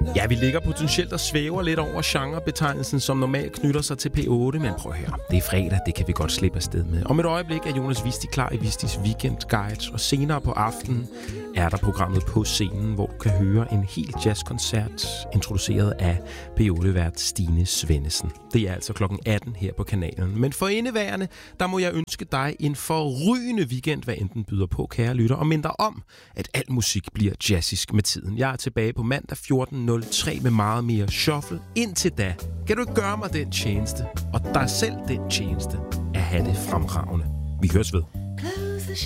Ja, vi ligger potentielt og svæver lidt over genrebetegnelsen, som normalt knytter sig til P8, men prøv at høre. Det er fredag, det kan vi godt slippe afsted med. Om et øjeblik er Jonas Visti klar i Vistis Weekend-guide, og senere på aftenen er der programmet På Scenen, hvor du kan høre en helt jazzkoncert, introduceret af P8-vært Stine Svendesen. Det er altså klokken 18 her på kanalen. Men for indeværende, der må jeg ønske dig en forrygende weekend, hvad enten byder på, kære lytter, og minde dig om, at al musik bliver jazzisk med tiden. Jeg er tilbage på mandag 14.03 med meget mere shuffle. Indtil da, kan du gøre mig den tjeneste, og dig selv den tjeneste, at have det fremragende. Vi høres ved.